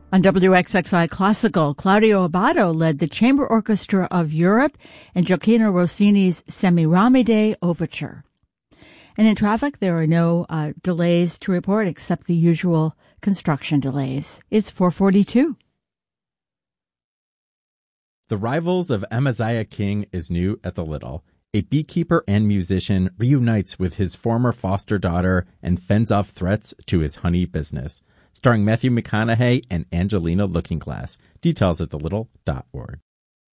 On WXXI Classical, Claudio Abbado led the Chamber Orchestra of Europe and Gioacchino Rossini's Semiramide Overture. And in traffic, there are no delays to report except the usual construction delays. It's 4:42. The Rivals of Amaziah King is new at the Little. A beekeeper and musician reunites with his former foster daughter and fends off threats to his honey business. Starring Matthew McConaughey and Angelina Lookingglass. Details at thelittle.org.